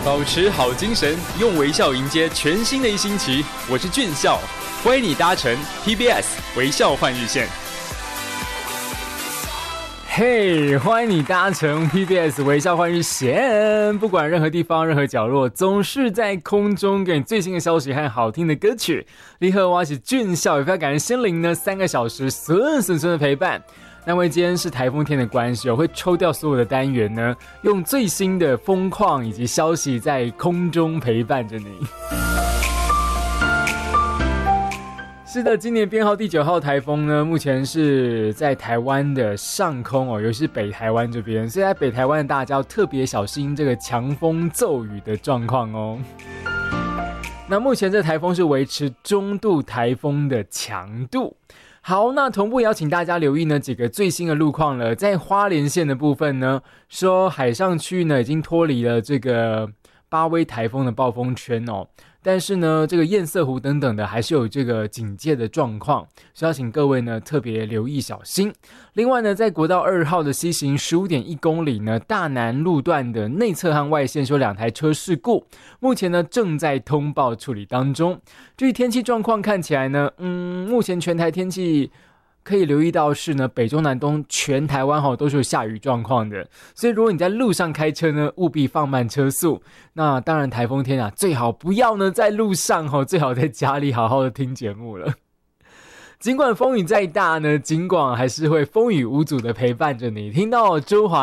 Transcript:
保持好精神，用微笑迎接全新的一星期。我是俊孝，欢迎你搭乘 TBS 微笑换日线。 嘿，欢迎你搭乘 PBS 微笑换日线，不管任何地方、任何角落，总是在空中给你最新的消息和好听的歌曲。你好，我是俊孝，也非常感人心灵呢，3个小时顺的陪伴。那因为今天是台风天的关系，我会抽掉所有的单元呢，用最新的风况以及消息在空中陪伴着你。是的，今年编号第9号台风呢，目前是在台湾的上空哦，尤其是北台湾这边，所以在北台湾的大家要特别小心这个强风骤雨的状况哦。那目前这台风是维持中度台风的强度。好，那同步也要请大家留意呢几个最新的路况了。在花莲县的部分呢，说海上区域呢已经脱离了这个巴威台风的暴风圈哦，但是呢这个堰塞湖等等的还是有这个警戒的状况，所以要请各位呢特别留意小心。另外呢，在国道2号的西行 15.1 公里呢，大南路段的内侧和外线有2台车事故，目前呢正在通报处理当中。至于天气状况看起来呢，目前全台天气可以留意到是呢，北中南东全台湾都是有下雨状况的，所以如果你在路上开车呢，务必放慢车速。那当然台风天啊，最好不要呢在路上最好在家里好好的听节目了。尽管风雨再大呢，尽管还是会风雨无阻的陪伴着你。听到周华